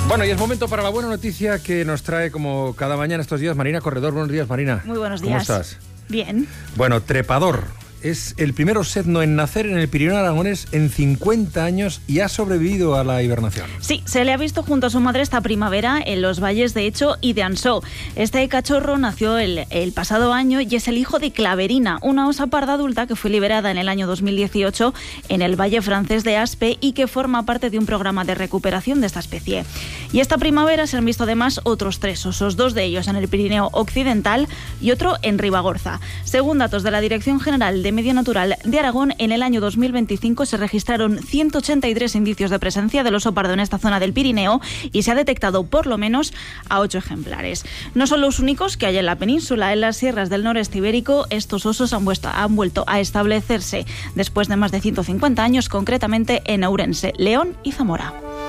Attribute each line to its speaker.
Speaker 1: Bueno, y es momento para la buena noticia que nos trae como cada mañana estos días Marina Corredor. Buenos días, Marina.
Speaker 2: Muy buenos días.
Speaker 1: ¿Cómo estás?
Speaker 2: Bien.
Speaker 1: Bueno, trepador. Es el primer osedno en nacer en el Pirineo aragonés en 50 años y ha sobrevivido a la hibernación.
Speaker 2: Sí, se le ha visto junto a su madre esta primavera en los valles de Echo y de Ansó. Este cachorro nació el pasado año y es el hijo de Claverina, una osa parda adulta que fue liberada en el año 2018 en el valle francés de Aspe y que forma parte de un programa de recuperación de esta especie. Y esta primavera se han visto además otros 3 osos, 2 de ellos en el Pirineo occidental y otro en Ribagorza. Según datos de la Dirección General de Medio Natural de Aragón, en el año 2025 se registraron 183 indicios de presencia del oso pardo en esta zona del Pirineo y se ha detectado por lo menos a 8 ejemplares. No son los únicos que hay en la península. En las sierras del noreste ibérico, estos osos han vuelto a establecerse después de más de 150 años, concretamente en Ourense, León y Zamora.